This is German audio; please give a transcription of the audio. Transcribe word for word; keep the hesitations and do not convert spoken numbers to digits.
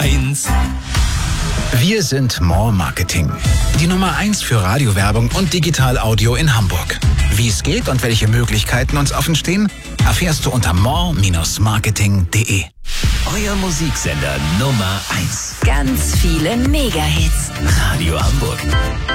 eins. Wir sind More Marketing. Die Nummer eins für Radiowerbung und Digital-Audio in Hamburg. Wie es geht und welche Möglichkeiten uns offen stehen, erfährst du unter more Bindestrich marketing punkt de. Euer Musiksender Nummer eins. Ganz viele Mega-Hits. Radio Hamburg.